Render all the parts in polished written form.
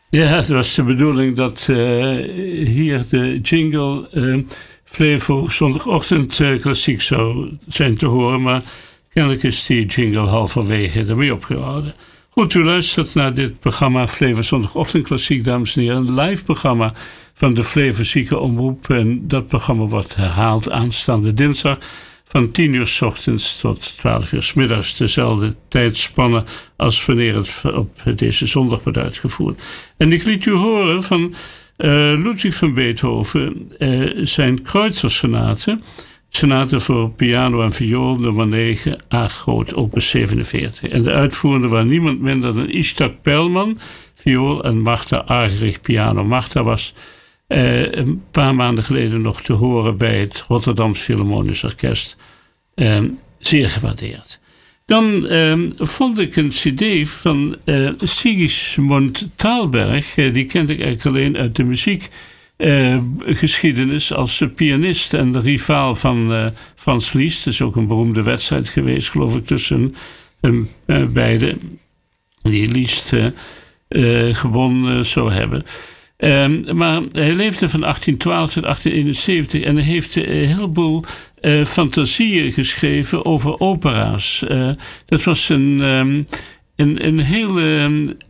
Ja, het was de bedoeling dat hier de jingle Flevo zondagochtend klassiek zou zijn te horen, maar kennelijk is die jingle halverwege ermee opgehouden. Goed, u luistert naar dit programma Flevo zondagochtend klassiek, dames en heren. Een live programma van de Flevo Ziekenomroep. En dat programma wordt herhaald aanstaande dinsdag van 10 uur 's ochtends tot 12 uur 's middags. Dezelfde tijdspanne als wanneer het op deze zondag wordt uitgevoerd. En ik liet u horen van Ludwig van Beethoven zijn Kreutzer-sonate. Sonate voor piano en viool nummer 9, A groot, opus 47. En de uitvoerende waren niemand minder dan Ishak Perlman, viool, en Martha Argerich, piano. Martha was een paar maanden geleden nog te horen bij het Rotterdams Philharmonisch Orkest. Zeer gewaardeerd. Dan vond ik een cd van Sigismund Thalberg. Die kende ik eigenlijk alleen uit de muziekgeschiedenis als pianist en de rivaal van Frans Liszt. Het is ook een beroemde wedstrijd geweest, geloof ik, tussen beiden. Die Liszt gewonnen zou hebben. Maar hij leefde van 1812 tot 1871 en hij heeft een heleboel fantasieën geschreven over opera's. Dat was een hele...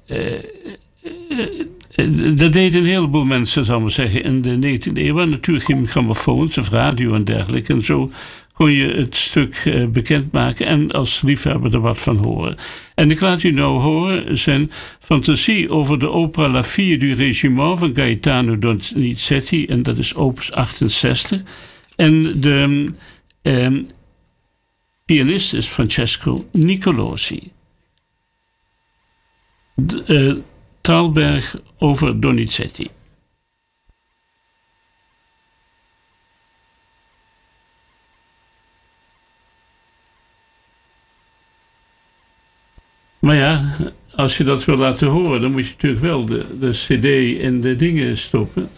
dat deden een heleboel mensen, zal ik maar zeggen, in de 19e eeuw. Natuurlijk geen grammofoons of radio en dergelijke. En zo kon je het stuk bekendmaken en als liefhebber er wat van horen. En ik laat u nou horen zijn fantasie over de opera La Fille du Régiment van Gaetano Donizetti. En dat is opus 68. En de pianist is Francesco Nicolosi. Thalberg over Donizetti. Maar ja, als je dat wil laten horen, dan moet je natuurlijk wel de cd in de dingen stoppen.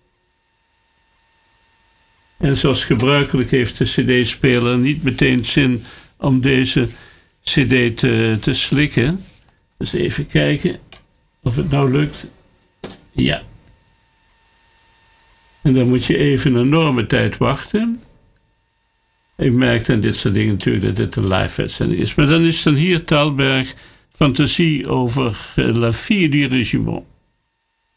En zoals gebruikelijk heeft de cd-speler niet meteen zin om deze cd te slikken. Dus even kijken of het nou lukt. Ja. En dan moet je even een enorme tijd wachten. Ik merk aan dit soort dingen natuurlijk dat dit een live uitzending is. Maar dan is dan hier Thalberg fantasie over La Fille du Régiment.